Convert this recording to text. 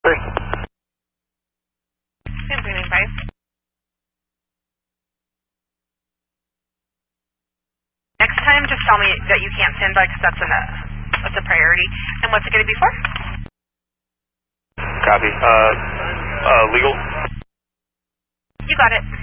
Standing by. Next time, just tell me that you can't stand by because that's a priority. And what's it going to be for? Copy. Legal? You got it.